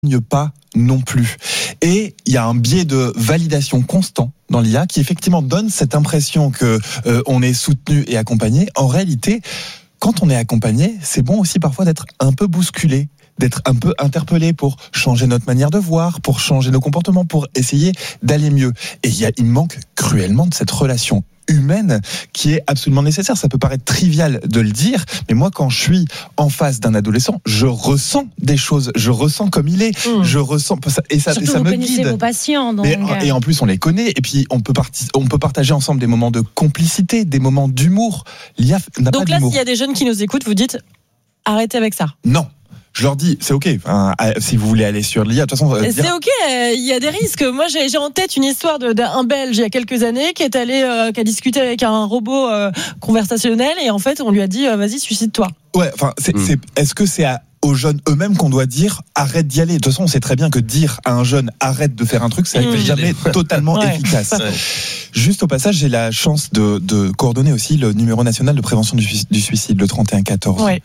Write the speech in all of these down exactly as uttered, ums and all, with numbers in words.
pas non plus. Et il y a un biais de validation constant dans l'I A qui effectivement donne cette impression que euh, on est soutenu et accompagné. En réalité, quand on est accompagné, c'est bon aussi parfois d'être un peu bousculé, d'être un peu interpellé pour changer notre manière de voir, pour changer nos comportements, pour essayer d'aller mieux. Et il y a, il manque cruellement de cette relation humaine qui est absolument nécessaire. Ça peut paraître trivial de le dire, mais moi, quand je suis en face d'un adolescent, je ressens des choses, je ressens comme il est, mmh. je ressens, et ça, Surtout et ça vous me connaissez guide. Vos patients, donc... et, et en plus, on les connaît, et puis on peut, parti, on peut partager ensemble des moments de complicité, des moments d'humour. L'I A n'a donc pas là, d'humour. s'il y a des jeunes qui nous écoutent, vous dites arrêtez avec ça. Non. Je leur dis, c'est ok. Enfin, si vous voulez aller sur l'I A, de toute façon, c'est dire... ok. Il y a des risques. Moi, j'ai, j'ai en tête une histoire de, d'un Belge il y a quelques années qui est allé, euh, qui a discuté avec un robot euh, conversationnel et en fait, on lui a dit, euh, vas-y, suicide-toi. Ouais. Enfin, c'est, mmh. c'est, est-ce que c'est à aux jeunes eux-mêmes qu'on doit dire arrête d'y aller. De toute façon, on sait très bien que dire à un jeune arrête de faire un truc, ça n'est mmh. jamais totalement ouais. efficace. Ouais. Juste au passage, j'ai la chance de, de coordonner aussi le numéro national de prévention du, du suicide, le trente et un quatorze. Ouais.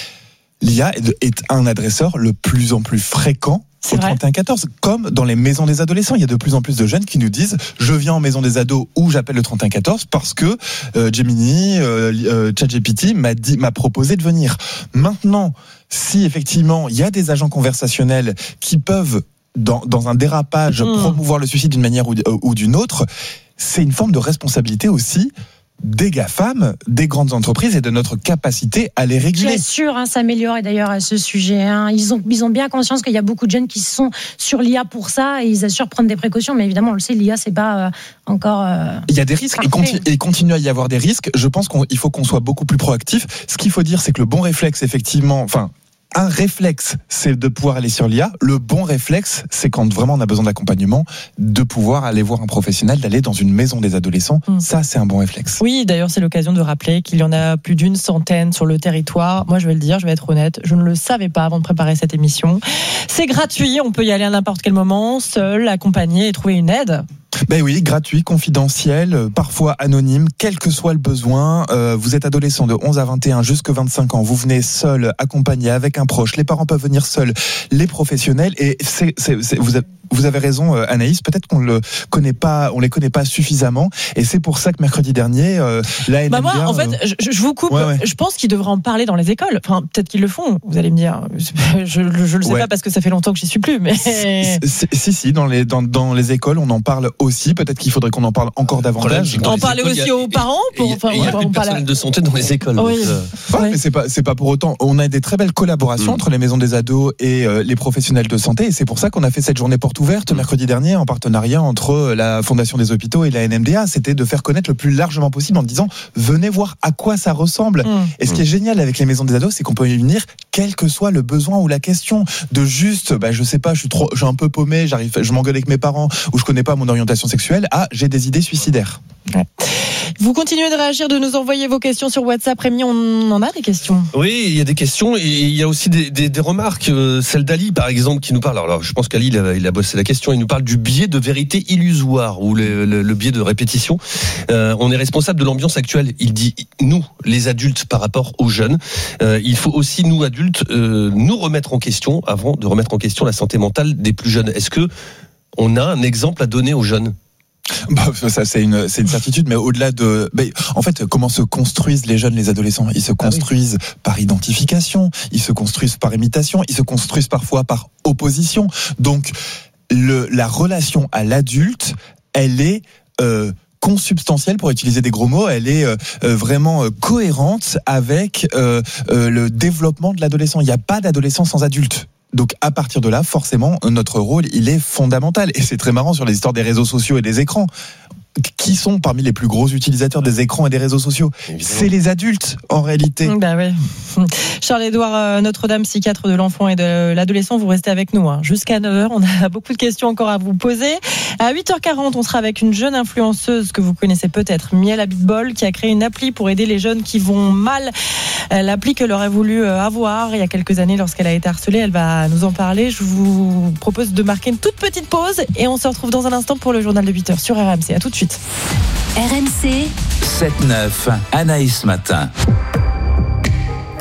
L'I A est un adresseur le plus en plus fréquent au trente et un quatorze, comme dans les maisons des adolescents. Il y a de plus en plus de jeunes qui nous disent je viens en maison des ados ou j'appelle le trente et un quatorze parce que euh, Gemini, euh, euh, ChatGPT m'a dit, m'a proposé de venir. Maintenant, si effectivement il y a des agents conversationnels qui peuvent dans, dans un dérapage mmh. promouvoir le suicide d'une manière ou, euh, ou d'une autre, c'est une forme de responsabilité aussi des GAFAM, des grandes entreprises et de notre capacité à les réguler. Bien sûr, hein, s'améliorer d'ailleurs à ce sujet. Hein. Ils ont, ils ont bien conscience qu'il y a beaucoup de jeunes qui sont sur l'I A pour ça et ils assurent prendre des précautions. Mais évidemment, on le sait, l'I A, c'est pas euh, encore. Euh, il y a des risques et, conti- et continue à y avoir des risques. Je pense qu'il faut qu'on soit beaucoup plus proactif. Ce qu'il faut dire, c'est que le bon réflexe, effectivement, enfin. Un réflexe, c'est de pouvoir aller sur l'I A. Le bon réflexe, c'est quand vraiment on a besoin d'accompagnement, de pouvoir aller voir un professionnel, d'aller dans une maison des adolescents. Mmh. Ça, c'est un bon réflexe. Oui, d'ailleurs, c'est l'occasion de rappeler qu'il y en a plus d'une centaine sur le territoire. Moi, je vais le dire, je vais être honnête, je ne le savais pas avant de préparer cette émission. C'est gratuit, on peut y aller à n'importe quel moment, seul, accompagné et trouver une aide. Ben oui, gratuit, confidentiel, parfois anonyme, quel que soit le besoin. Euh, vous êtes adolescent de onze à vingt et un jusqu'à vingt-cinq ans, vous venez seul, accompagné avec un proche, les parents peuvent venir seuls, les professionnels, et c'est, c'est, c'est, vous avez Vous avez raison, Anaïs. Peut-être qu'on le connaît pas, on les connaît pas suffisamment, et c'est pour ça que mercredi dernier, euh, la N M D A. Bah moi, en fait, euh... je, je vous coupe. Ouais, ouais. Je pense qu'ils devraient en parler dans les écoles. Enfin, peut-être qu'ils le font. Vous allez me dire. Je, je, je le sais ouais. pas parce que ça fait longtemps que j'y suis plus. Mais si, si, si, dans les dans dans les écoles, on en parle aussi. Peut-être qu'il faudrait qu'on en parle encore davantage. En parler aussi a, aux parents. Pour, il y a, enfin, il y a plus de personnel de santé dans les écoles. Oui. Euh... Ouais, ouais. Mais c'est pas c'est pas pour autant. On a des très belles collaborations mmh. entre les maisons des ados et euh, les professionnels de santé, et c'est pour ça qu'on a fait cette journée porte ouverte mmh. mercredi dernier. En partenariat entre la Fondation des hôpitaux et la N M D A, c'était de faire connaître le plus largement possible en disant venez voir à quoi ça ressemble. Mmh. Et ce qui est génial avec les maisons des ados, c'est qu'on peut y venir quel que soit le besoin ou la question. De juste, bah, je sais pas, je suis trop, je suis un peu paumé, j'arrive, je m'engueule avec mes parents ou je connais pas mon orientation sexuelle. Ah, j'ai des idées suicidaires. Ouais. Vous continuez de réagir, de nous envoyer vos questions sur WhatsApp. Rémi, on en a des questions. Oui, il y a des questions et il y a aussi des, des, des remarques. Euh, celle d'Ali, par exemple, qui nous parle. Alors, je pense qu'Ali, il a, il a bossé la question. Il nous parle du biais de vérité illusoire ou le, le, le biais de répétition. Euh, on est responsable de l'ambiance actuelle. Il dit nous, les adultes, par rapport aux jeunes. Euh, il faut aussi nous adultes euh, nous remettre en question avant de remettre en question la santé mentale des plus jeunes. Est-ce que on a un exemple à donner aux jeunes? Bah, ça c'est une c'est une certitude, mais au-delà de, bah, en fait, comment se construisent les jeunes, les adolescents? Ils se construisent ah oui. par identification, ils se construisent par imitation, ils se construisent parfois par opposition. Donc, le la relation à l'adulte, elle est euh, consubstantielle, pour utiliser des gros mots, elle est euh, vraiment euh, cohérente avec euh, euh, le développement de l'adolescent. Il n'y a pas d'adolescent sans adulte. Donc à partir de là, forcément, notre rôle, il est fondamental. Et c'est très marrant sur les histoires des réseaux sociaux et des écrans. Qui sont parmi les plus gros utilisateurs des écrans et des réseaux sociaux? Évidemment. C'est les adultes, en réalité. Bah oui. Charles-Édouard Notre-Dame, psychiatre de l'enfant et de l'adolescent, vous restez avec nous hein. Jusqu'à neuf heures. On a beaucoup de questions encore à vous poser. À huit heures quarante, on sera avec une jeune influenceuse que vous connaissez peut-être, Miel Abitbol, qui a créé une appli pour aider les jeunes qui vont mal. L'appli qu'elle aurait voulu avoir il y a quelques années lorsqu'elle a été harcelée. Elle va nous en parler. Je vous propose de marquer une toute petite pause et on se retrouve dans un instant pour le journal de huit heures sur R M C. À tout de suite. R M C sept neuf, Anaïs Matin.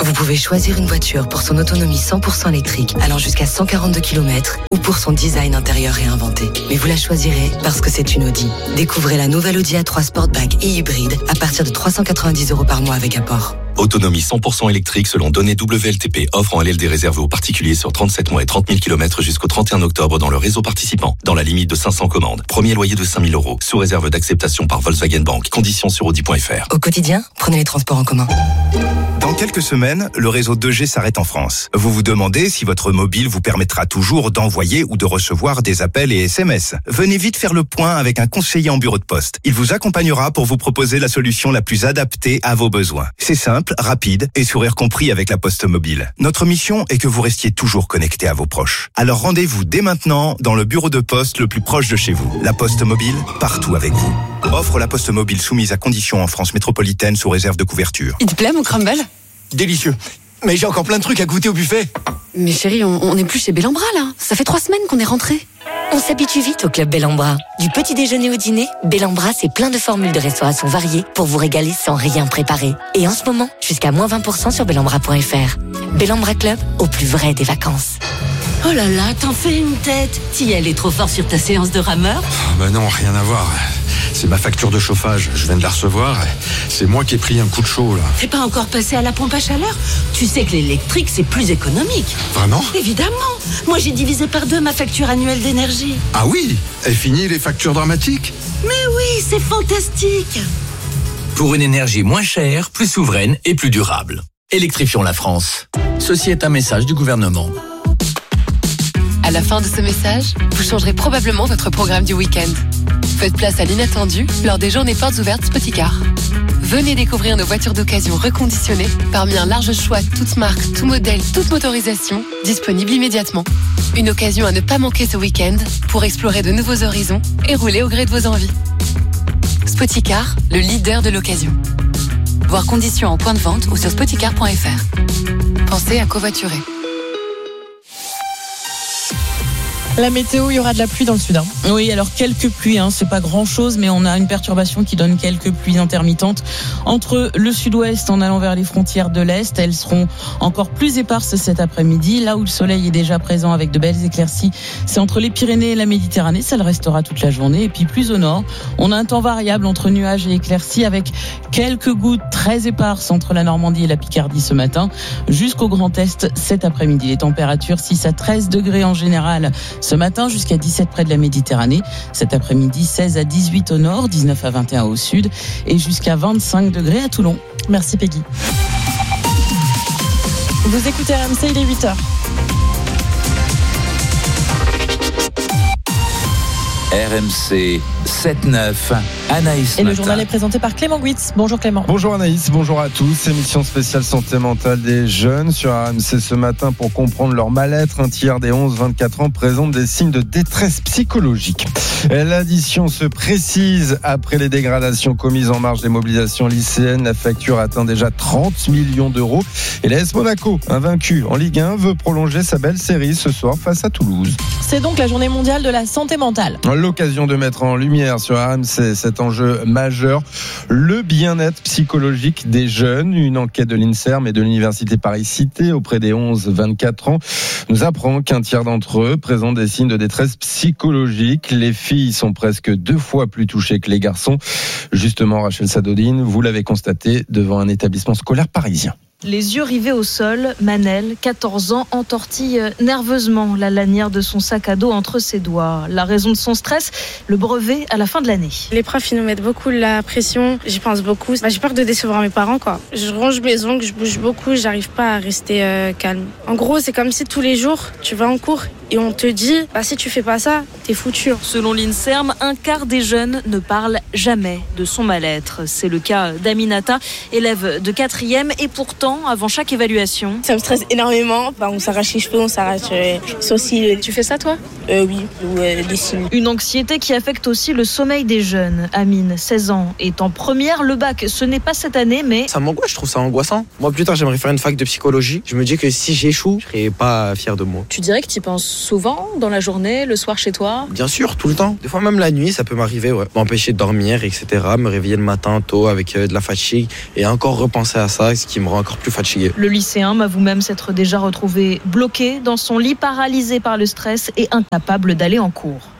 Vous pouvez choisir une voiture pour son autonomie cent pour cent électrique, allant jusqu'à cent quarante-deux kilomètres, ou pour son design intérieur réinventé. Mais vous la choisirez parce que c'est une Audi. Découvrez la nouvelle Audi A trois Sportback et hybride à partir de trois cent quatre-vingt-dix euros par mois avec apport. Autonomie cent pour cent électrique selon données W L T P. Offre en L L D réservée aux particuliers sur trente-sept mois et trente mille kilomètres jusqu'au trente et un octobre dans le réseau participant. Dans la limite de cinq cents commandes. Premier loyer de cinq mille euros. Sous réserve d'acceptation par Volkswagen Bank. Conditions sur audi point f r. Au quotidien, prenez les transports en commun. Dans quelques semaines, le réseau deux G s'arrête en France. Vous vous demandez si votre mobile vous permettra toujours d'envoyer ou de recevoir des appels et S M S. Venez vite faire le point avec un conseiller en bureau de poste. Il vous accompagnera pour vous proposer la solution la plus adaptée à vos besoins. C'est simple, rapide et sourire compris avec la Poste Mobile. Notre mission est que vous restiez toujours connecté à vos proches. Alors rendez-vous dès maintenant dans le bureau de poste le plus proche de chez vous. La Poste Mobile, partout avec vous. Offre la Poste Mobile soumise à conditions en France métropolitaine sous réserve de couverture. Il te plaît mon crumble ? Délicieux. Mais j'ai encore plein de trucs à goûter au buffet. Mais chérie, on, on est plus chez Bellambra là. Ça fait trois semaines qu'on est rentrés. On s'habitue vite au club Bellambra. Du petit déjeuner au dîner, Bellambra, c'est plein de formules de restauration variées pour vous régaler sans rien préparer. Et en ce moment, jusqu'à moins vingt pour cent sur bellambra point f r. Bellambra Club, au plus vrai des vacances. Oh là là, t'en fais une tête. T'y allais trop fort sur ta séance de rameur ? Oh bah non, rien à voir. C'est ma facture de chauffage, je viens de la recevoir. C'est moi qui ai pris un coup de chaud là. T'es pas encore passé à la pompe à chaleur ? Tu sais que l'électrique c'est plus économique. Vraiment ? Évidemment. Moi j'ai divisé par deux ma facture annuelle d'énergie. Ah oui ? Et fini les factures dramatiques ? Mais oui, c'est fantastique. Pour une énergie moins chère, plus souveraine et plus durable. Électrifions la France. Ceci est un message du gouvernement. À la fin de ce message, vous changerez probablement votre programme du week-end. Faites place à l'inattendu lors des journées portes ouvertes Spoticar. Venez découvrir nos voitures d'occasion reconditionnées parmi un large choix, toutes marques, tout modèle, toute motorisation, disponibles immédiatement. Une occasion à ne pas manquer ce week-end pour explorer de nouveaux horizons et rouler au gré de vos envies. Spoticar, le leader de l'occasion. Voir conditions en point de vente ou sur spoticar point f r. Pensez à covoiturer. La météo, il y aura de la pluie dans le sud. Hein. Oui, alors quelques pluies, hein, c'est pas grand-chose, mais on a une perturbation qui donne quelques pluies intermittentes entre le sud-ouest en allant vers les frontières de l'est. Elles seront encore plus éparses cet après-midi. Là où le soleil est déjà présent avec de belles éclaircies, c'est entre les Pyrénées et la Méditerranée. Ça le restera toute la journée. Et puis plus au nord, on a un temps variable entre nuages et éclaircies avec quelques gouttes très éparses entre la Normandie et la Picardie ce matin, jusqu'au Grand Est cet après-midi. Les températures six à treize degrés en général ce matin, jusqu'à dix-sept près de la Méditerranée. Cet après-midi, seize à dix-huit au nord, dix-neuf à vingt et un au sud et jusqu'à vingt-cinq degrés à Toulon. Merci Peggy. Vous écoutez R M C, il est huit heures. R M C sept neuf, Anaïs Et Matin. le journal est présenté par Clément Guitz. Bonjour Clément. Bonjour Anaïs, bonjour à tous. Émission spéciale santé mentale des jeunes sur R M C ce matin pour comprendre leur mal-être. Un tiers des onze vingt-quatre ans présentent des signes de détresse psychologique. L'addition se précise après les dégradations commises en marge des mobilisations lycéennes. La facture atteint déjà trente millions d'euros. Et l'A S Monaco, invaincu en Ligue un, veut prolonger sa belle série ce soir face à Toulouse. C'est donc la journée mondiale de la santé mentale. L'occasion de mettre en lumière sur R M C cet enjeu majeur, le bien-être psychologique des jeunes. Une enquête de l'INSERM et de l'Université Paris-Cité auprès des onze vingt-quatre ans nous apprend qu'un tiers d'entre eux présentent des signes de détresse psychologique. Les filles sont presque deux fois plus touchées que les garçons. Justement, Rachel Sadodine, vous l'avez constaté devant un établissement scolaire parisien. Les yeux rivés au sol, Manel, quatorze ans, entortille nerveusement la lanière de son sac à dos entre ses doigts. La raison de son stress, le brevet à la fin de l'année. Les profs, ils nous mettent beaucoup la pression. J'y pense beaucoup. Bah, j'ai peur de décevoir mes parents, quoi. Je ronge mes ongles, je bouge beaucoup, j'arrive pas à rester euh, calme. En gros, c'est comme si tous les jours, tu vas en cours et on te dit, bah, si tu fais pas ça, t'es foutu. Selon l'INSERM, un quart des jeunes ne parlent jamais de son mal-être. C'est le cas d'Aminata, élève de quatrième, et pourtant, avant chaque évaluation. Ça me stresse énormément. Bah, on s'arrache les cheveux, on s'arrache euh, les sourcils. Tu fais ça, toi ? euh, Oui, ou euh, les cils. Une anxiété qui affecte aussi le sommeil des jeunes. Amine, seize ans, est en première. Le bac, ce n'est pas cette année, mais... Ça m'angoisse, je trouve ça angoissant. Moi, plus tard, j'aimerais faire une fac de psychologie. Je me dis que si j'échoue, je serais pas fier de moi. Tu dirais que tu y penses souvent dans la journée, le soir chez toi? Bien sûr, tout le temps. Des fois même la nuit, ça peut m'arriver, ouais. M'empêcher de dormir, et cetera. Me réveiller le matin tôt avec euh, de la fatigue et encore repenser à ça, ce qui me rend encore plus fatigué. Le lycéen m'avoue même s'être déjà retrouvé bloqué dans son lit, paralysé par le stress et incapable d'aller en cours.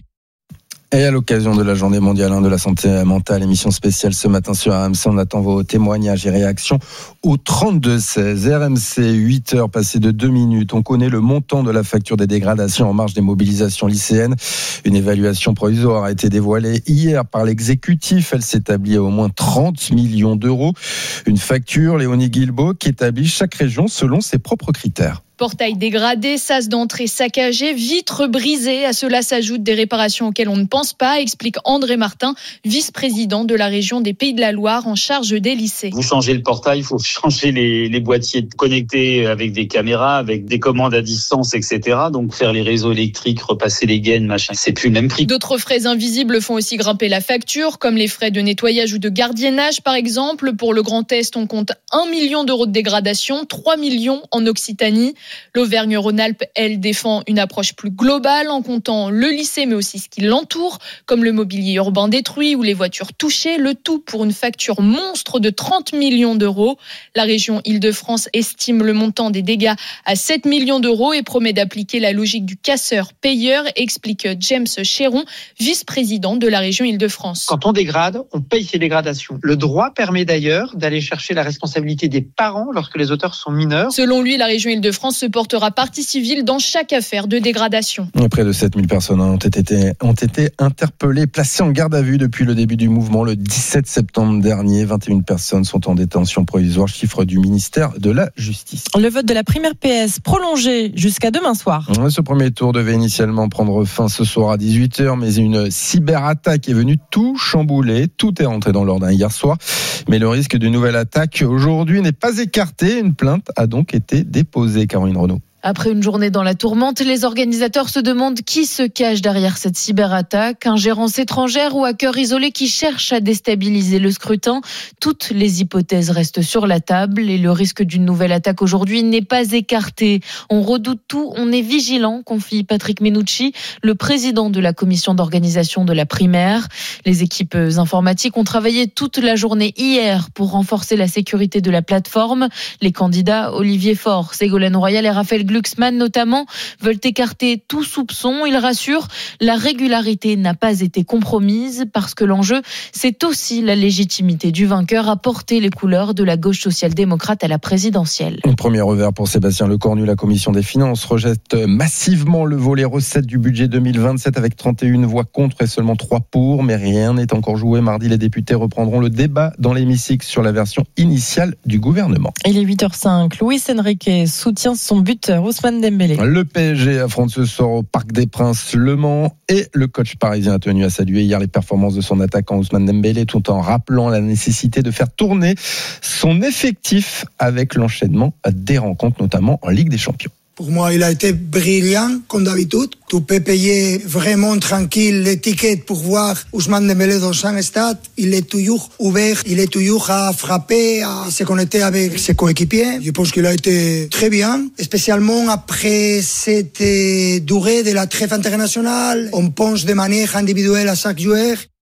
Et à l'occasion de la journée mondiale de la santé mentale, émission spéciale ce matin sur R M C, on attend vos témoignages et réactions au trente-deux seize. R M C, huit heures passées de deux minutes. On connaît le montant de la facture des dégradations en marge des mobilisations lycéennes. Une évaluation provisoire a été dévoilée hier par l'exécutif. Elle s'établit à au moins trente millions d'euros. Une facture, Léonie Guilbault, qui établit chaque région selon ses propres critères. Portail dégradé, sas d'entrée saccagé, vitres brisées. À cela s'ajoutent des réparations auxquelles on ne pense pas, explique André Martin, vice-président de la région des Pays de la Loire en charge des lycées. Vous changez le portail, il faut changer les, les boîtiers connectés avec des caméras, avec des commandes à distance, et cetera. Donc faire les réseaux électriques, repasser les gaines, machin, c'est plus le même prix. D'autres frais invisibles font aussi grimper la facture, comme les frais de nettoyage ou de gardiennage par exemple. Pour le Grand Est, on compte un million d'euros de dégradation, trois millions en Occitanie. L'Auvergne-Rhône-Alpes, elle, défend une approche plus globale en comptant le lycée, mais aussi ce qui l'entoure, comme le mobilier urbain détruit ou les voitures touchées, le tout pour une facture monstre de trente millions d'euros. La région Île-de-France estime le montant des dégâts à sept millions d'euros et promet d'appliquer la logique du casseur-payeur, explique James Chéron, vice-président de la région Île-de-France. Quand on dégrade, on paye ses dégradations. Le droit permet d'ailleurs d'aller chercher la responsabilité des parents lorsque les auteurs sont mineurs. Selon lui, la région Île-de-France se portera partie civile dans chaque affaire de dégradation. Près de sept mille personnes ont été, ont été interpellées, placées en garde à vue depuis le début du mouvement le dix-sept septembre dernier. vingt et une personnes sont en détention provisoire, chiffre du ministère de la Justice. Le vote de la primaire P S prolongé jusqu'à demain soir. Ce premier tour devait initialement prendre fin ce soir à dix-huit heures, mais une cyberattaque est venue tout chambouler. Tout est rentré dans l'ordre hier soir, mais le risque d'une nouvelle attaque aujourd'hui n'est pas écarté. Une plainte a donc été déposée. Caroline Renaud. Après une journée dans la tourmente, les organisateurs se demandent qui se cache derrière cette cyberattaque. Ingérence étrangère ou hacker isolé qui cherche à déstabiliser le scrutin. Toutes les hypothèses restent sur la table et le risque d'une nouvelle attaque aujourd'hui n'est pas écarté. On redoute tout, on est vigilant, confie Patrick Menucci, le président de la commission d'organisation de la primaire. Les équipes informatiques ont travaillé toute la journée hier pour renforcer la sécurité de la plateforme. Les candidats Olivier Faure, Ségolène Royal et Raphaël Glucksmann notamment veulent écarter tout soupçon. Ils rassurent, la régularité n'a pas été compromise parce que l'enjeu, c'est aussi la légitimité du vainqueur à porter les couleurs de la gauche social-démocrate à la présidentielle. Un premier revers pour Sébastien Lecornu. La commission des finances rejette massivement le volet recettes du budget deux mille vingt-sept avec trente et une voix contre et seulement trois pour. Mais rien n'est encore joué. Mardi, les députés reprendront le débat dans l'hémicycle sur la version initiale du gouvernement. Il est huit heures cinq. Luis Enrique soutient son buteur Ousmane Dembélé. Le P S G affronte ce soir au Parc des Princes Le Mans et le coach parisien a tenu à saluer hier les performances de son attaquant Ousmane Dembélé tout en rappelant la nécessité de faire tourner son effectif avec l'enchaînement des rencontres, notamment en Ligue des Champions. Pour moi, il a été brillant, comme d'habitude. Tu peux payer vraiment tranquille les tickets pour voir Ousmane Dembélé dans un stade. Il est toujours ouvert, il est toujours à frapper, à se connecter avec ses coéquipiers. Je pense qu'il a été très bien, spécialement après cette durée de la trêve internationale. On pense de manière individuelle à chaque joueur.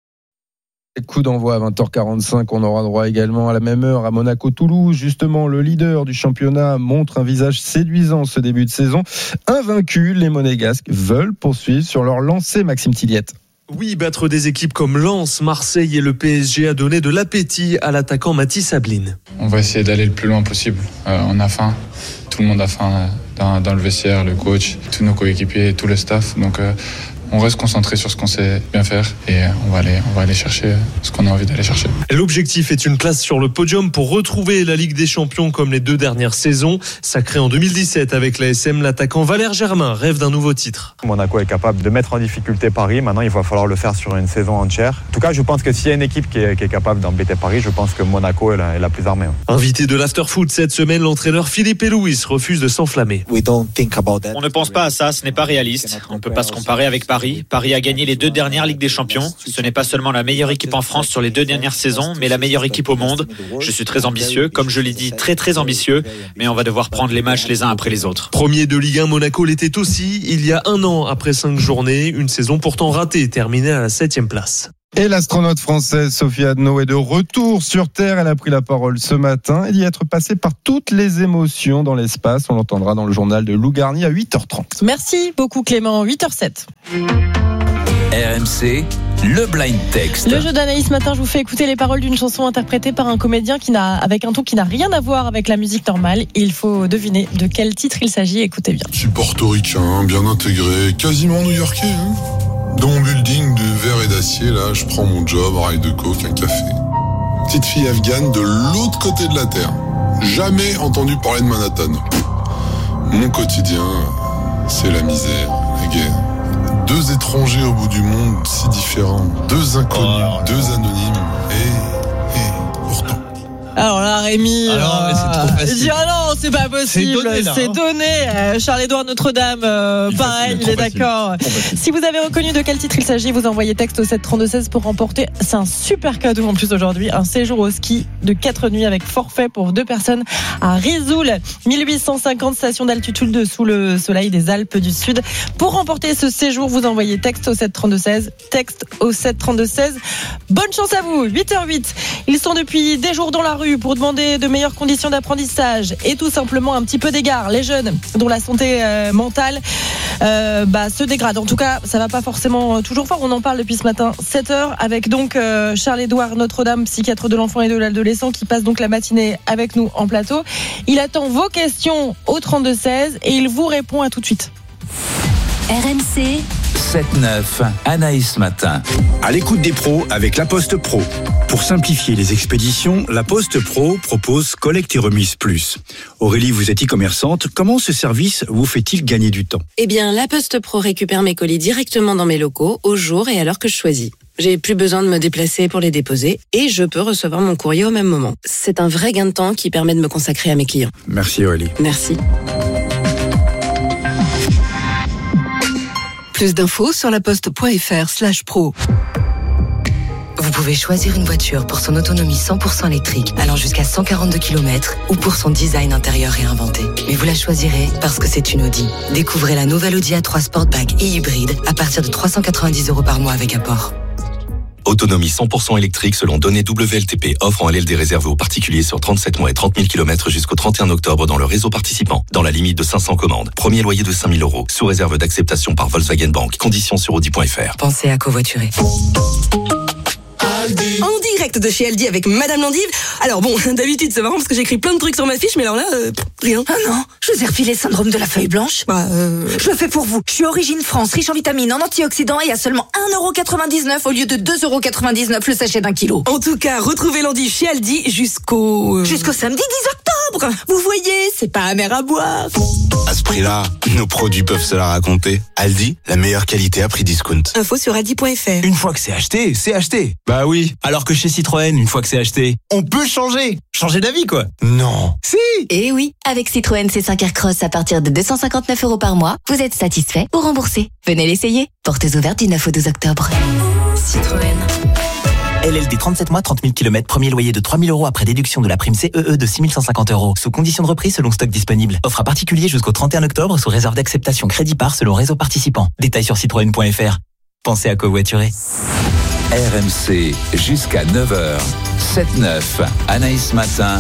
Coup d'envoi à vingt heures quarante-cinq, on aura droit également à la même heure à Monaco-Toulouse. Justement, le leader du championnat montre un visage séduisant ce début de saison. Invaincus, les Monégasques veulent poursuivre sur leur lancée, Maxime Tilliette. Oui, battre des équipes comme Lens, Marseille et le P S G a donné de l'appétit à l'attaquant Mathis Sabline. On va essayer d'aller le plus loin possible. Euh, on a faim, tout le monde a faim dans, dans le vestiaire, le coach, tous nos coéquipiers, tout le staff. Donc euh, on reste concentré sur ce qu'on sait bien faire et on va aller, on va aller chercher ce qu'on a envie d'aller chercher. L'objectif est une place sur le podium pour retrouver la Ligue des Champions comme les deux dernières saisons. Sacré en deux mille dix-sept avec l'A S M, l'attaquant Valère Germain rêve d'un nouveau titre. Monaco est capable de mettre en difficulté Paris. Maintenant, il va falloir le faire sur une saison entière. En tout cas, je pense que s'il y a une équipe qui est, qui est capable d'embêter Paris, je pense que Monaco est la, est la plus armée. Invité de l'Afterfoot cette semaine, l'entraîneur Philippe Elouis refuse de s'enflammer. On ne pense pas à ça, ce n'est pas réaliste. On ne peut pas se comparer avec Paris. Paris. Paris a gagné les deux dernières Ligues des Champions. Ce n'est pas seulement la meilleure équipe en France sur les deux dernières saisons, mais la meilleure équipe au monde. Je suis très ambitieux, comme je l'ai dit, très très ambitieux, mais on va devoir prendre les matchs les uns après les autres. Premier de Ligue un, Monaco l'était aussi il y a un an après cinq journées, une saison pourtant ratée, terminée à la septième place. Et l'astronaute française Sophie Adno est de retour sur Terre. Elle a pris la parole ce matin et dit être passée par toutes les émotions dans l'espace. On l'entendra dans le journal de Lou Garnier à huit heures trente. Merci beaucoup Clément, huit heures sept. R M C, le blind text. Le jeu d'Anaïs ce matin, je vous fais écouter les paroles d'une chanson interprétée par un comédien qui n'a, avec un ton qui n'a rien à voir avec la musique normale. Il faut deviner de quel titre il s'agit. Écoutez bien. Je suis portoricain, bien intégré, quasiment new-yorkais. Hein. Dans mon building de verre et d'acier, là, je prends mon job, rail de coke, un café. Petite fille afghane de l'autre côté de la terre. Jamais entendu parler de Manhattan. Mon quotidien, c'est la misère, la guerre. Deux étrangers au bout du monde, si différents. Deux inconnus, oh, deux anonymes. Et, et pourtant. Alors là, Rémi, alors, euh, mais c'est trop facile. il dit ah non, c'est pas possible, c'est donné. Là, c'est hein. donné. Euh, Charles-Édouard Notre-Dame, euh, il pareil, il est d'accord. Si vous avez reconnu de quel titre il s'agit, vous envoyez texte au sept trente-deux seize pour remporter. C'est un super cadeau en plus aujourd'hui, un séjour au ski de quatre nuits avec forfait pour deux personnes à Risoul, mille huit cent cinquante stations d'altitude sous le soleil des Alpes du Sud. Pour remporter ce séjour, vous envoyez texte au sept trente-deux seize, texte au sept trente-deux seize. Bonne chance à vous. huit heures huit. Ils sont depuis des jours dans la rue pour demander de meilleures conditions d'apprentissage et tout simplement un petit peu d'égard. Les jeunes dont la santé euh, mentale euh, bah, se dégrade. En tout cas, ça va pas forcément toujours fort. On en parle depuis ce matin, sept heures, avec donc euh, Charles-Édouard Notre-Dame, psychiatre de l'enfant et de l'adolescent, qui passe donc la matinée avec nous en plateau. Il attend vos questions au trente-deux seize et il vous répond. À tout de suite. R M C sept neuf, Anaïs Matin. À l'écoute des pros avec La Poste Pro. Pour simplifier les expéditions, La Poste Pro propose collecte et remise plus. Aurélie, vous êtes e-commerçante. Comment ce service vous fait-il gagner du temps ? Eh bien, La Poste Pro récupère mes colis directement dans mes locaux, au jour et à l'heure que je choisis. J'ai plus besoin de me déplacer pour les déposer et je peux recevoir mon courrier au même moment. C'est un vrai gain de temps qui permet de me consacrer à mes clients. Merci Aurélie. Merci. Plus d'infos sur laposte.fr slash pro. Vous pouvez choisir une voiture pour son autonomie cent pour cent électrique, allant jusqu'à cent quarante-deux kilomètres, ou pour son design intérieur réinventé. Mais vous la choisirez parce que c'est une Audi. Découvrez la nouvelle Audi A trois Sportback et hybride à partir de trois cent quatre-vingt-dix euros par mois avec apport. Autonomie cent pour cent électrique selon données W L T P. Offre en L L D réservée aux particuliers sur trente-sept mois et trente mille kilomètres jusqu'au trente et un octobre dans le réseau participant. Dans la limite de cinq cents commandes. Premier loyer de cinq mille euros. Sous réserve d'acceptation par Volkswagen Bank. Conditions sur audi point f r. Pensez à covoiturer. En direct de chez Aldi avec Madame Landive. Alors bon, d'habitude c'est marrant parce que j'écris plein de trucs sur ma fiche, mais alors là, euh, rien. Ah non, je vous ai refilé le syndrome de la feuille blanche. Bah euh... Je le fais pour vous. Je suis Origine France, riche en vitamines, en antioxydants et à seulement un euro quatre-vingt-dix-neuf au lieu de deux euros quatre-vingt-dix-neuf le sachet d'un kilo. En tout cas, retrouvez Landive chez Aldi jusqu'au... Euh... Jusqu'au samedi dix octobre. Vous voyez, c'est pas amer à boire. À ce prix-là, nos produits peuvent se la raconter. Aldi, la meilleure qualité à prix discount. Info sur aldi point f r. Une fois que c'est acheté, c'est acheté. Bah oui, alors que chez Citroën, une fois que c'est acheté, on peut changer. Changer d'avis, quoi. Non. Si. Eh oui, avec Citroën C cinq Aircross à partir de deux cent cinquante-neuf euros par mois, vous êtes satisfait ou remboursé. Venez l'essayer. Portes ouvertes du neuf au douze octobre. Citroën. L L D trente-sept mois, trente mille kilomètres, premier loyer de trois mille euros après déduction de la prime C E E de six mille cent cinquante euros. Sous condition de reprise selon stock disponible. Offre à particulier jusqu'au trente et un octobre sous réserve d'acceptation crédit par selon réseau participant. Détails sur citroën point f r. Pensez à covoiturer. R M C jusqu'à neuf heures. sept neuf, Anaïs Matin.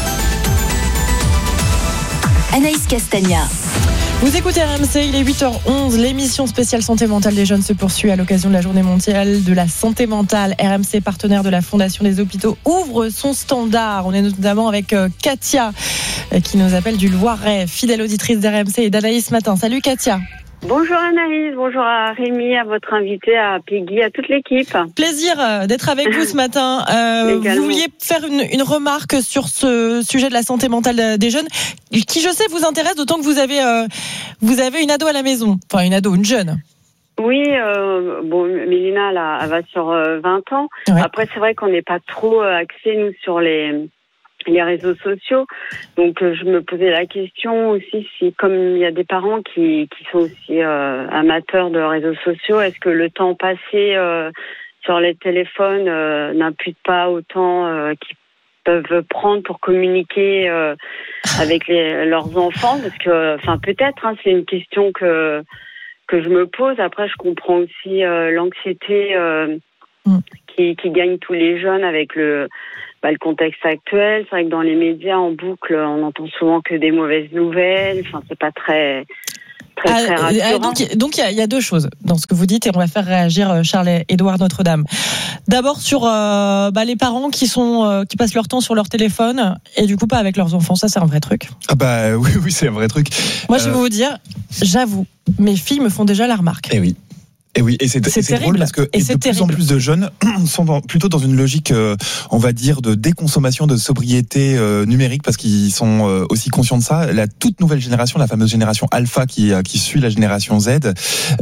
Anaïs Castagna. Vous écoutez R M C, il est huit heures onze. L'émission spéciale santé mentale des jeunes se poursuit à l'occasion de la journée mondiale de la santé mentale. R M C, partenaire de la Fondation des hôpitaux, ouvre son standard. On est notamment avec Katia, qui nous appelle du Loiret, fidèle auditrice d'R M C et d'Anaïs ce matin. Salut Katia. Bonjour Anaïs, bonjour à Rémi, à votre invité, à Peggy, à toute l'équipe. Plaisir d'être avec vous ce matin. Euh, vous vouliez faire une, une remarque sur ce sujet de la santé mentale des jeunes, qui je sais vous intéresse, d'autant que vous avez, euh, vous avez une ado à la maison, enfin une ado, une jeune. Oui, euh, bon, Mélina, là, elle va sur euh, vingt ans. Ouais. Après, c'est vrai qu'on n'est pas trop axé, nous, sur les... les réseaux sociaux. Donc euh, je me posais la question aussi si, comme il y a des parents qui, qui sont aussi euh, amateurs de réseaux sociaux, est-ce que le temps passé euh, sur les téléphones euh, n'impute pas autant euh, qu'ils peuvent prendre pour communiquer euh, avec les, leurs enfants? Parce que, enfin peut-être, hein, c'est une question que que je me pose. Après, je comprends aussi euh, l'anxiété euh, mm. qui, qui gagne tous les jeunes avec le Bah, le contexte actuel. C'est vrai que dans les médias, en boucle, on entend souvent que des mauvaises nouvelles. Enfin, c'est pas très, très, très ah, rassurant. Donc, donc il y, y a deux choses dans ce que vous dites et on va faire réagir Charles-Édouard Notre-Dame. D'abord sur euh, bah, les parents qui sont euh, qui passent leur temps sur leur téléphone et du coup pas avec leurs enfants. Ça, c'est un vrai truc. Ah bah oui, oui, c'est un vrai truc. Moi, euh... je vais vous dire, j'avoue, mes filles me font déjà la remarque. Eh oui. Et oui, et c'est, c'est, et c'est drôle parce que et de c'est plus terrible. en plus de jeunes sont dans, plutôt dans une logique, euh, on va dire, de déconsommation, de sobriété euh, numérique, parce qu'ils sont euh, aussi conscients de ça. La toute nouvelle génération, la fameuse génération Alpha qui, euh, qui suit la génération Z,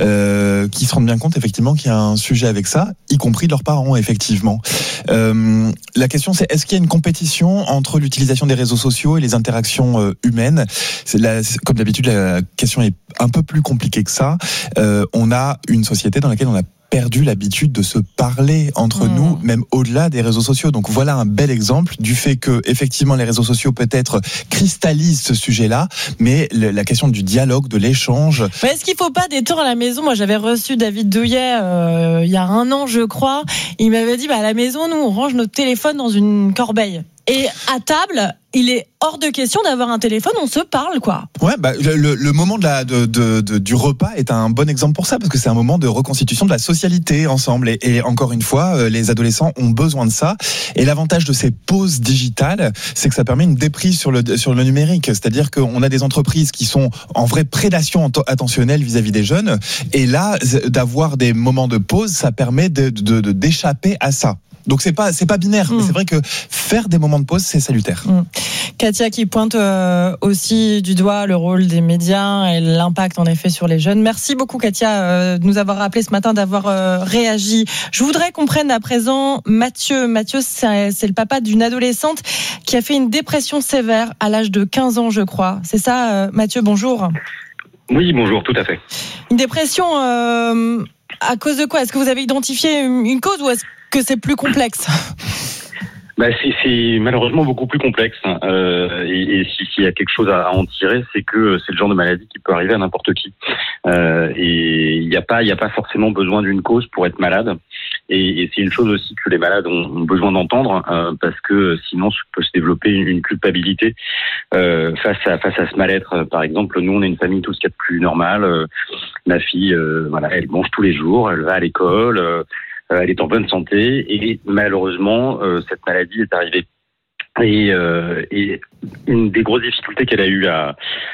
euh, qui se rendent bien compte effectivement qu'il y a un sujet avec ça, y compris de leurs parents, effectivement. Euh, la question c'est, est-ce qu'il y a une compétition entre l'utilisation des réseaux sociaux et les interactions euh, humaines? C'est la, comme d'habitude, la question est un peu plus compliquée que ça. Euh, on a une société dans laquelle on a perdu l'habitude de se parler entre mmh. nous, même au-delà des réseaux sociaux. Donc voilà un bel exemple du fait que effectivement les réseaux sociaux peut-être cristallisent ce sujet-là, mais le, la question du dialogue, de l'échange. Mais est-ce qu'il faut pas des tours à la maison? Moi, j'avais reçu David Douillet euh, il y a un an, je crois. Il m'avait dit, bah à la maison, nous, on range notre téléphone dans une corbeille. Et à table, il est hors de question d'avoir un téléphone, on se parle, quoi. Ouais, bah, le, le moment de la, de, de, de, du repas est un bon exemple pour ça, parce que c'est un moment de reconstitution de la socialité ensemble. Et, et encore une fois, les adolescents ont besoin de ça. Et l'avantage de ces pauses digitales, c'est que ça permet une déprise sur le, sur le numérique. C'est-à-dire qu'on a des entreprises qui sont en vraie prédation attentionnelle vis-à-vis des jeunes. Et là, d'avoir des moments de pause, ça permet de, de, de, d'échapper à ça. Donc c'est pas c'est pas binaire, mmh. mais c'est vrai que faire des moments de pause, c'est salutaire. Mmh. Katia qui pointe euh, aussi du doigt le rôle des médias et l'impact en effet sur les jeunes. Merci beaucoup Katia euh, de nous avoir rappelé ce matin, d'avoir euh, réagi. Je voudrais qu'on prenne à présent Mathieu. Mathieu, c'est, c'est le papa d'une adolescente qui a fait une dépression sévère à l'âge de quinze ans, je crois. C'est ça, euh, Mathieu, bonjour. Oui, bonjour, tout à fait. Une dépression euh, à cause de quoi? Est-ce que vous avez identifié une cause ou est-ce que c'est plus complexe? Bah c'est, c'est malheureusement beaucoup plus complexe. Euh, et, et si, s'il y a quelque chose à, à en tirer, c'est que c'est le genre de maladie qui peut arriver à n'importe qui. Euh, et il n'y a pas, il n'y a pas forcément besoin d'une cause pour être malade. Et, et c'est une chose aussi que les malades ont, ont besoin d'entendre, euh, parce que sinon peut se développer une, une culpabilité euh, face à face à ce mal-être. Par exemple, nous on est une famille tout ce qu'il y a de plus normal. Euh, ma fille, euh, voilà, elle mange tous les jours, elle va à l'école. Euh, Elle est en bonne santé et malheureusement, euh, cette maladie est arrivée. Et, euh, et une des grosses difficultés qu'elle a eu à,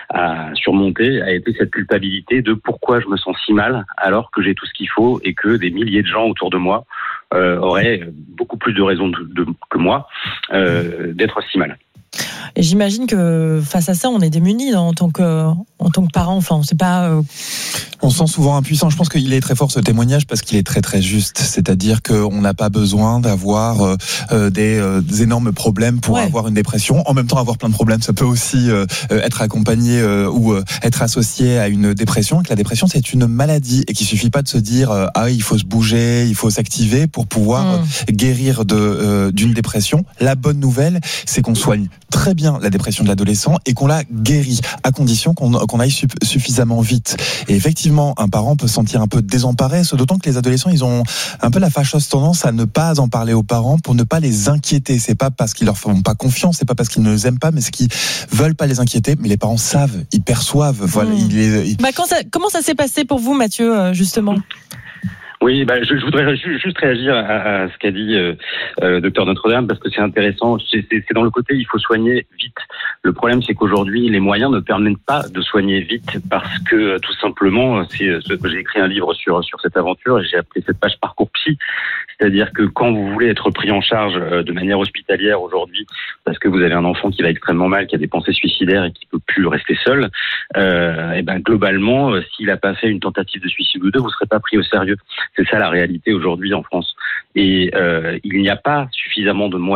à surmonter a été cette culpabilité de pourquoi je me sens si mal alors que j'ai tout ce qu'il faut et que des milliers de gens autour de moi euh, auraient beaucoup plus de raisons de, de, que moi euh, d'être si mal. Et j'imagine que face à ça, on est démunis en tant que en tant que parent. Enfin, on sait pas. Euh... On se sent souvent impuissant. Je pense qu'il est très fort ce témoignage parce qu'il est très très juste. C'est-à-dire qu'on n'a pas besoin d'avoir euh, des, euh, des énormes problèmes pour ouais. avoir une dépression. En même temps, avoir plein de problèmes, ça peut aussi euh, être accompagné euh, ou euh, être associé à une dépression. Et que la dépression, c'est une maladie et qu'il suffit pas de se dire euh, ah il faut se bouger, il faut s'activer pour pouvoir mmh. guérir de euh, d'une dépression. La bonne nouvelle, c'est qu'on soigne très bien la dépression de l'adolescent et qu'on la guérit à condition qu'on, qu'on aille suffisamment vite. Et effectivement, un parent peut se sentir un peu désemparé, d'autant que les adolescents, ils ont un peu la fâcheuse tendance à ne pas en parler aux parents pour ne pas les inquiéter. C'est pas parce qu'ils leur font pas confiance, c'est pas parce qu'ils ne les aiment pas, mais c'est qu'ils veulent pas les inquiéter. Mais les parents savent, ils perçoivent. Voilà. Mmh. Ils, ils... Bah, quand ça, comment ça s'est passé pour vous, Mathieu, justement? Oui, bah, je, je voudrais ju- juste réagir à, à ce qu'a dit euh, euh, docteur Notre-Dame parce que c'est intéressant. C'est, c'est, c'est dans le côté il faut soigner vite. Le problème, c'est qu'aujourd'hui, les moyens ne permettent pas de soigner vite parce que tout simplement, c'est, c'est j'ai écrit un livre sur sur cette aventure et j'ai appelé cette page Parcours Psy. C'est-à-dire que quand vous voulez être pris en charge de manière hospitalière aujourd'hui, parce que vous avez un enfant qui va extrêmement mal, qui a des pensées suicidaires et qui peut plus rester seul, euh, et ben globalement, s'il a pas fait une tentative de suicide ou deux, vous serez pas pris au sérieux. C'est ça la réalité aujourd'hui en France. Et euh, il n'y a pas suffisamment de moyens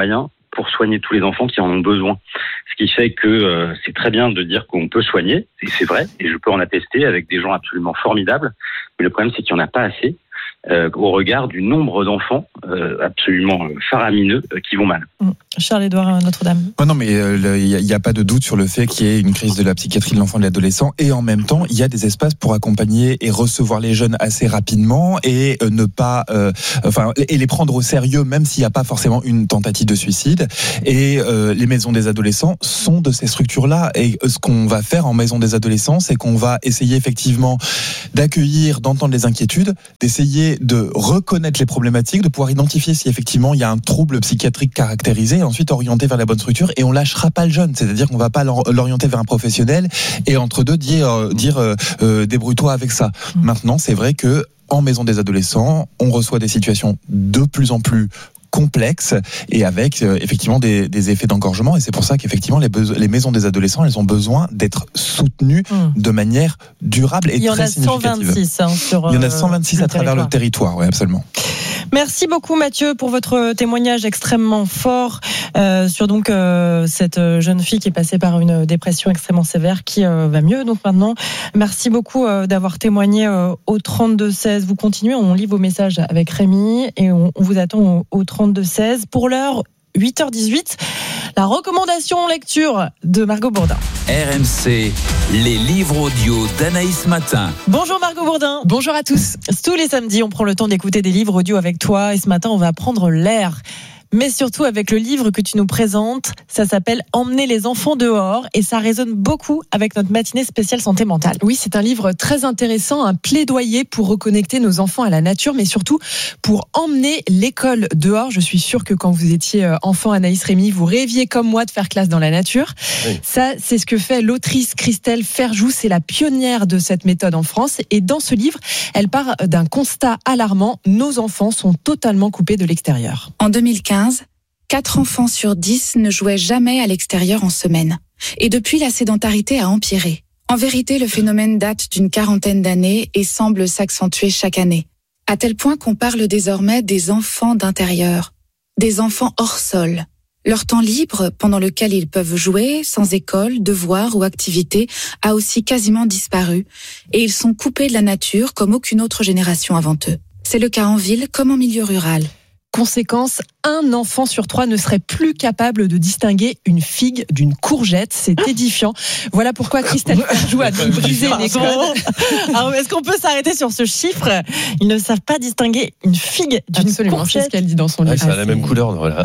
pour soigner tous les enfants qui en ont besoin. Ce qui fait que euh, c'est très bien de dire qu'on peut soigner, et c'est vrai, et je peux en attester avec des gens absolument formidables, mais le problème c'est qu'il n'y en a pas assez euh, au regard du nombre d'enfants euh, absolument faramineux euh, qui vont mal. Charles-Édouard Notre-Dame. Oh non, mais il euh, n'y a, a pas de doute sur le fait qu'il y ait une crise de la psychiatrie de l'enfant et de l'adolescent, et en même temps, il y a des espaces pour accompagner et recevoir les jeunes assez rapidement et euh, ne pas, euh, enfin, et les prendre au sérieux, même s'il n'y a pas forcément une tentative de suicide. Et euh, les maisons des adolescents sont de ces structures-là. Et ce qu'on va faire en maison des adolescents, c'est qu'on va essayer effectivement d'accueillir, d'entendre les inquiétudes, d'essayer de reconnaître les problématiques, de pouvoir identifier si effectivement il y a un trouble psychiatrique caractérisé, et ensuite orienter vers la bonne structure. Et on lâchera pas le jeune, c'est-à-dire qu'on va pas l'orienter vers un professionnel et entre deux dire dire euh, euh, débrouille-toi avec ça. Mmh. Maintenant, c'est vrai que en maison des adolescents, on reçoit des situations de plus en plus complexes et avec euh, effectivement des, des effets d'engorgement, et c'est pour ça qu'effectivement les, beso- les maisons des adolescents, elles ont besoin d'être soutenues mmh. de manière durable et très significative. Il y en a cent vingt-six hein, sur, Il y en a cent vingt-six euh, à travers le territoire, oui, absolument. Merci beaucoup Mathieu pour votre témoignage extrêmement fort euh, sur donc euh, cette jeune fille qui est passée par une dépression extrêmement sévère, qui euh, va mieux donc maintenant. Merci beaucoup euh, d'avoir témoigné euh, au trente-deux seize. Vous continuez, on lit vos messages avec Rémi et on, on vous attend au, au trente-deux seize. Pour l'heure, huit heures dix-huit, la recommandation lecture de Margot Bourdin. R M C, les livres audio d'Anaïs Matin. Bonjour Margot Bourdin. Bonjour à tous. Tous les samedis, on prend le temps d'écouter des livres audio avec toi, et ce matin, on va prendre l'air. Mais surtout avec le livre que tu nous présentes, ça s'appelle « Emmener les enfants dehors » et ça résonne beaucoup avec notre matinée spéciale santé mentale. Oui, c'est un livre très intéressant, un plaidoyer pour reconnecter nos enfants à la nature, mais surtout pour emmener l'école dehors. Je suis sûre que quand vous étiez enfant, Anaïs, Rémi, vous rêviez comme moi de faire classe dans la nature. Oui. Ça, c'est ce que fait l'autrice Christelle Ferjou, c'est la pionnière de cette méthode en France. Et dans ce livre, elle part d'un constat alarmant, nos enfants sont totalement coupés de l'extérieur. En deux mille quinze, quatre enfants sur dix ne jouaient jamais à l'extérieur en semaine. Et depuis, la sédentarité a empiré. En vérité, le phénomène date d'une quarantaine d'années et semble s'accentuer chaque année. À tel point qu'on parle désormais des enfants d'intérieur, des enfants hors sol. Leur temps libre, pendant lequel ils peuvent jouer, sans école, devoirs ou activités, a aussi quasiment disparu. Et ils sont coupés de la nature comme aucune autre génération avant eux. C'est le cas en ville comme en milieu rural. Conséquence, un enfant sur trois ne serait plus capable de distinguer une figue d'une courgette. C'est édifiant. Voilà pourquoi Christelle Ferjou a donc brisé les codes. Alors, est-ce qu'on peut s'arrêter sur ce chiffre ? Ils ne savent pas distinguer une figue d'une Absolument, courgette. C'est ce qu'elle dit dans son livre. Ouais, ça a la même couleur, voilà.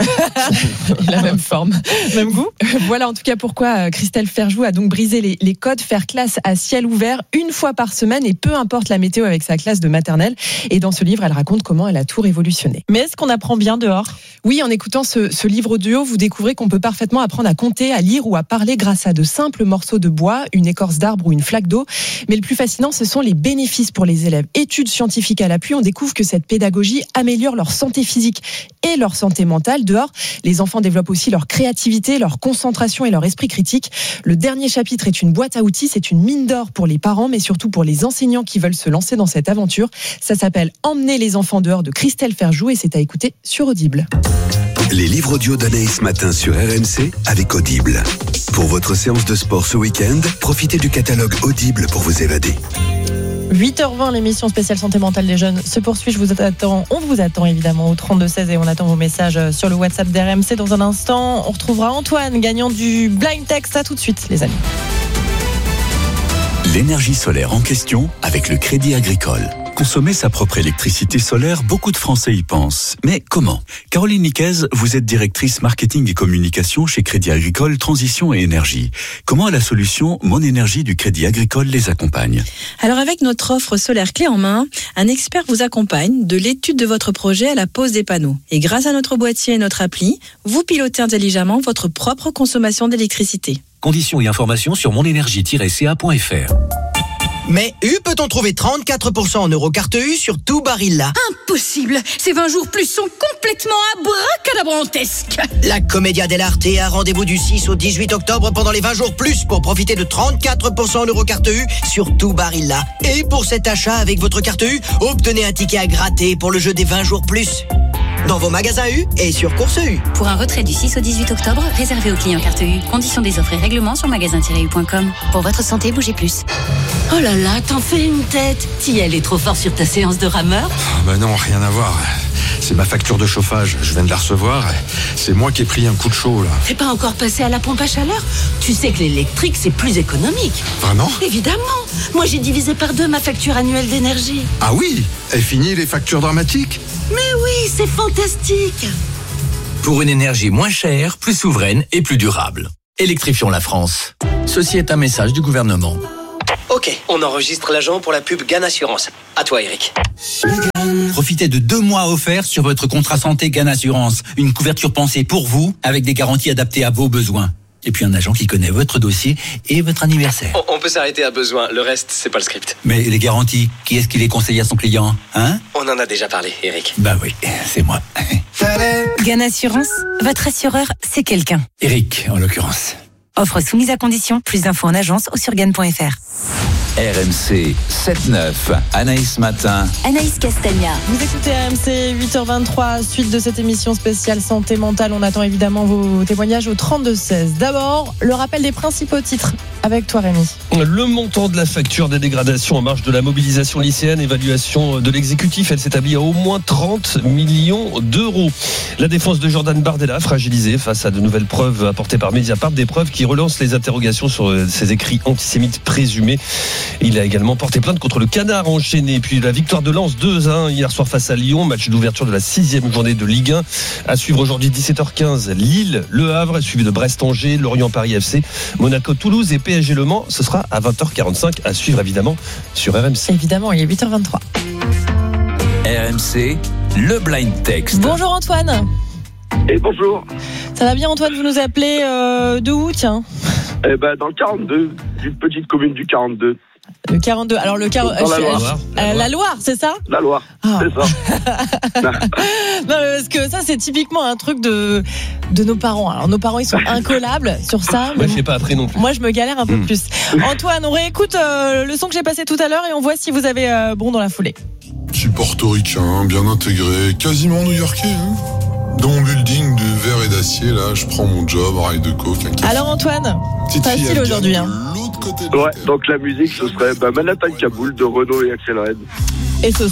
la même forme, même goût. Voilà en tout cas pourquoi Christelle Ferjou a donc brisé les, les codes. Faire classe à ciel ouvert une fois par semaine et peu importe la météo avec sa classe de maternelle. Et dans ce livre, elle raconte comment elle a tout révolutionné. Mais est-ce qu'on apprend bien dehors ? Oui, en écoutant ce, ce livre audio, vous découvrez qu'on peut parfaitement apprendre à compter, à lire ou à parler grâce à de simples morceaux de bois, une écorce d'arbre ou une flaque d'eau. Mais le plus fascinant, ce sont les bénéfices pour les élèves. Études scientifiques à l'appui, on découvre que cette pédagogie améliore leur santé physique et leur santé mentale. Dehors, les enfants développent aussi leur créativité, leur concentration et leur esprit critique. Le dernier chapitre est une boîte à outils, c'est une mine d'or pour les parents, mais surtout pour les enseignants qui veulent se lancer dans cette aventure. Ça s'appelle « Emmener les enfants dehors » de Christelle Ferjou et c'est à écouter sur Audible. Les livres audio d'Anaïs Matin sur R M C avec Audible. Pour votre séance de sport ce week-end, profitez du catalogue Audible pour vous évader. huit heures vingt, l'émission spéciale santé mentale des jeunes se poursuit. Je vous attends, on vous attend évidemment au trente-deux seize et on attend vos messages sur le WhatsApp d'R M C. Dans un instant, on retrouvera Antoine, gagnant du blind text. À tout de suite, les amis. L'énergie solaire en question avec le Crédit Agricole. Consommer sa propre électricité solaire, beaucoup de Français y pensent. Mais comment ? Caroline Niquez, vous êtes directrice marketing et communication chez Crédit Agricole Transition et Énergie. Comment la solution Mon Énergie du Crédit Agricole les accompagne ? Alors avec notre offre solaire clé en main, un expert vous accompagne de l'étude de votre projet à la pose des panneaux. Et grâce à notre boîtier et notre appli, vous pilotez intelligemment votre propre consommation d'électricité. Conditions et informations sur monénergie tiret c a point f r. Mais U peut-on trouver trente-quatre pour cent en Eurocarte U sur tout Barilla ? Impossible ! Ces vingt jours plus sont complètement abracadabrantesques. La Commedia dell'Arte a rendez-vous du six au dix-huit octobre pendant les vingt jours plus pour profiter de trente-quatre pour cent en Eurocarte U sur tout Barilla. Et pour cet achat avec votre carte U, obtenez un ticket à gratter pour le jeu des vingt jours plus. dans vos magasins U et sur Course U. Pour un retrait du six au dix-huit octobre, réservé aux clients carte U. Conditions des offres et règlements sur magasin tiret u point com. Pour votre santé, bougez plus. Oh là là, t'en fais une tête. T'y allais trop fort sur ta séance de rameur? Ah bah non, rien à voir. C'est ma facture de chauffage, je viens de la recevoir. C'est moi qui ai pris un coup de chaud là. T'es pas encore passé à la pompe à chaleur? Tu sais que l'électrique c'est plus économique. Vraiment? Évidemment. Moi j'ai divisé par deux ma facture annuelle d'énergie. Ah oui? Et fini les factures dramatiques? Mais oui, c'est fantastique. Pour une énergie moins chère, plus souveraine et plus durable. Électrifions la France. Ceci est un message du gouvernement. Ok, on enregistre l'agent pour la pub GAN Assurance. À toi, Eric. Profitez de deux mois offerts sur votre contrat santé GAN Assurance. Une couverture pensée pour vous, avec des garanties adaptées à vos besoins. Et puis un agent qui connaît votre dossier et votre anniversaire. On, on peut s'arrêter à besoin, le reste, c'est pas le script. Mais les garanties, qui est-ce qui les conseille à son client, hein? On en a déjà parlé, Eric. Bah oui, c'est moi. GAN Assurance, votre assureur, c'est quelqu'un. Eric, en l'occurrence. Offre soumise à condition. Plus d'infos en agence ou sur gan point f r. R M C sept neuf, Anaïs Matin. Anaïs Castagna. Vous écoutez R M C, huit heures vingt-trois, suite de cette émission spéciale santé mentale. On attend évidemment vos témoignages au trente-deux seize. D'abord, le rappel des principaux titres avec toi, Rémi. Le montant de la facture des dégradations en marge de la mobilisation lycéenne, évaluation de l'exécutif, elle s'établit à au moins trente millions d'euros. La défense de Jordan Bardella, fragilisée face à de nouvelles preuves apportées par Mediapart, des preuves qui relancent les interrogations sur ses écrits antisémites présumés. Il a également porté plainte contre le Canard enchaîné. Puis la victoire de Lens deux à un hier soir face à Lyon, match d'ouverture de la sixième journée de Ligue un. À suivre aujourd'hui dix-sept heures quinze, Lille, Le Havre, suivi de Brest-Angers, Lorient-Paris F C, Monaco-Toulouse et P S G Le Mans. Ce sera à vingt heures quarante-cinq à suivre évidemment sur R M C. Évidemment, il est huit heures vingt-trois. R M C, le blind text. Bonjour Antoine. Et bonjour. Ça va bien Antoine, vous nous appelez euh, de où, tiens? Eh ben dans le quarante-deux, d'une petite commune du quarante-deux. Le quarante-deux. Alors le quar... Dans la Loire. Euh, la Loire, c'est ça? La Loire, ah. c'est ça. Non, parce que ça, c'est typiquement un truc de, de nos parents. Alors, nos parents, ils sont incollables sur ça. Moi, je n'ai pas appris non plus. Moi, je me galère un peu mmh. plus. Antoine, on réécoute euh, le son que j'ai passé tout à l'heure et on voit si vous avez euh, bon dans la foulée. Je suis portoricain, bien intégré, quasiment new-yorkais. Hein. Dans mon building de verre et d'acier, là, je prends mon job, rail de coke. Alors, Antoine, facile aujourd'hui. Hein. Ouais, donc la musique, ce serait bah, Manhattan Kaboul de Renaud et Axel Red. Et ce